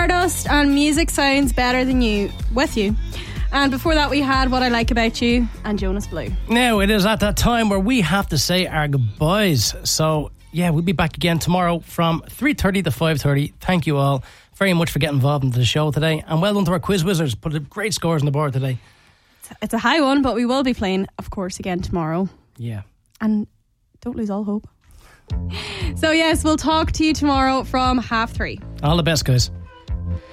Stardust and Music Sounds Better Than You with you. And before that we had What I Like About You and Jonas Blue. Now it is at that time where we have to say our goodbyes. So yeah, we'll be back again tomorrow from 3:30 to 5:30. Thank you all very much for getting involved into the show today, and well done to our quiz wizards. Put great scores on the board today. It's a high one, but we will be playing, of course, again tomorrow. Yeah. And don't lose all hope. So yes, we'll talk to you tomorrow from 3:30. All the best, guys.